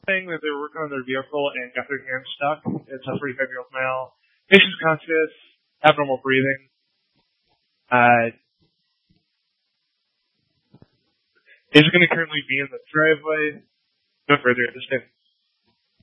saying that they were working on their vehicle and got their hand stuck. It's a 45-year-old male. Patient's conscious, abnormal breathing. Is going to currently be in the driveway. No further at this time.